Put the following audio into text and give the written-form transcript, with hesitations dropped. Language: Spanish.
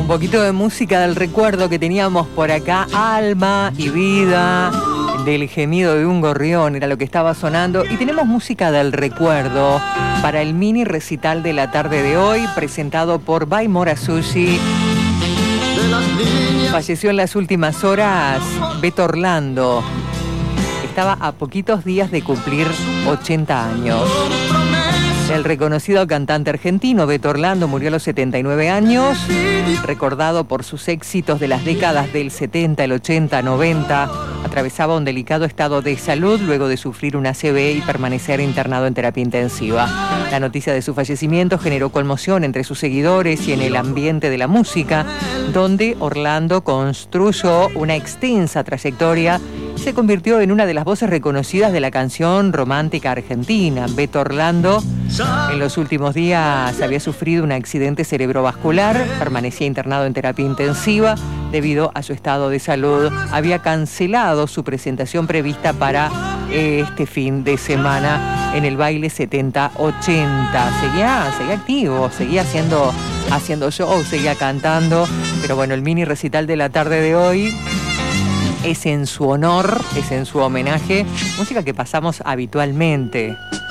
Un poquito de música del recuerdo que teníamos por acá, Alma y Vida, del gemido de un gorrión, era lo que estaba sonando. Y tenemos música del recuerdo para el mini recital de la tarde de hoy, presentado por Bai Mora Sushi. Falleció en las últimas horas Beto Orlando. Estaba a poquitos días de cumplir 80 años. El reconocido cantante argentino Beto Orlando murió a los 79 años, recordado por sus éxitos de las décadas del 70, el 80, 90. Atravesaba un delicado estado de salud luego de sufrir una ACV y permanecer internado en terapia intensiva. La noticia de su fallecimiento generó conmoción entre sus seguidores y en el ambiente de la música, donde Orlando construyó una extensa trayectoria y se convirtió en una de las voces reconocidas de la canción romántica argentina. Beto Orlando en los últimos días había sufrido un accidente cerebrovascular, permanecía internado en terapia intensiva debido a su estado de salud. Había cancelado su presentación prevista para este fin de semana en el baile 70-80. Seguía activo, seguía haciendo shows, seguía cantando, pero bueno, el mini recital de la tarde de hoy es en su honor, es en su homenaje, música que pasamos habitualmente.